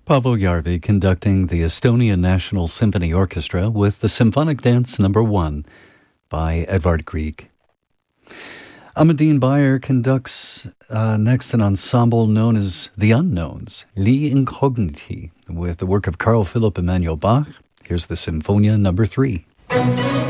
Paavo Järvi conducting the Estonian National Symphony Orchestra with the Symphonic Dance No. 1 by Edvard Grieg. Amadine Bayer conducts next an ensemble known as The Unknowns, Li Incogniti, with the work of Carl Philipp Emanuel Bach. Here's the Symphonia No. 3.